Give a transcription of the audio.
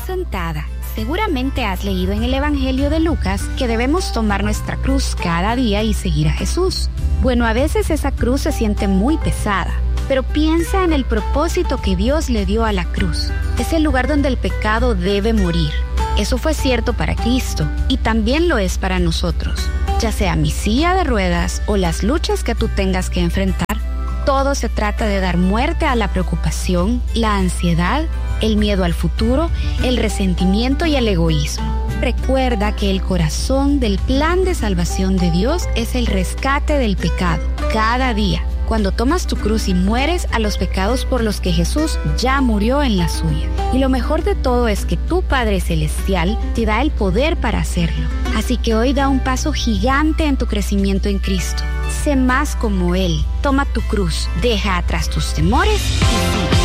sentada. Seguramente has leído en el Evangelio de Lucas que debemos tomar nuestra cruz cada día y seguir a Jesús. Bueno, a veces esa cruz se siente muy pesada, pero piensa en el propósito que Dios le dio a la cruz. Es el lugar donde el pecado debe morir. Eso fue cierto para Cristo y también lo es para nosotros. Ya sea mi silla de ruedas o las luchas que tú tengas que enfrentar, todo se trata de dar muerte a la preocupación, la ansiedad, el miedo al futuro, el resentimiento y el egoísmo. Recuerda que el corazón del plan de salvación de Dios es el rescate del pecado cada día, cuando tomas tu cruz y mueres a los pecados por los que Jesús ya murió en la suya. Y lo mejor de todo es que tu Padre Celestial te da el poder para hacerlo. Así que hoy da un paso gigante en tu crecimiento en Cristo. Sé más como Él. Toma tu cruz, deja atrás tus temores y